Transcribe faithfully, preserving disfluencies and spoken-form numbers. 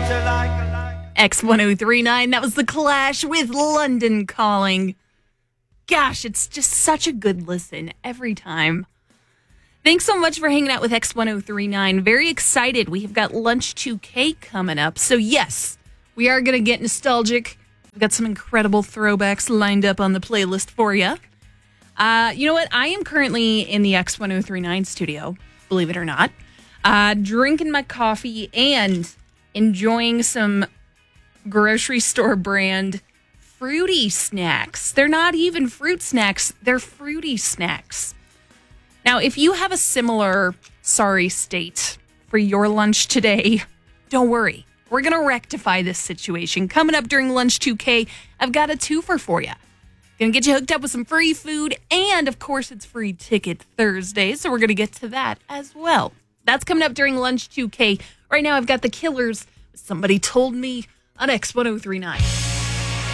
X ten thirty-nine, that was The Clash with London Calling. Gosh, it's just such a good listen every time. Thanks so much for hanging out with X ten thirty-nine. Very excited. We have got Lunch two K coming up. So yes, we are going to get nostalgic. We've got some incredible throwbacks lined up on the playlist for you. Uh, you know what? I am currently in the X ten thirty-nine studio, believe it or not, uh, drinking my coffee and enjoying some grocery store brand fruity snacks. They're not even fruit snacks. They're fruity snacks. Now, if you have a similar sorry state for your lunch today, don't worry. We're going to rectify this situation. Coming up during Lunch two K, I've got a twofer for you. Going to get you hooked up with some free food, and of course, it's Free Ticket Thursday, so we're going to get to that as well. That's coming up during Lunch two K. Right now, I've got The Killers. Somebody Told Me on X ten thirty-nine.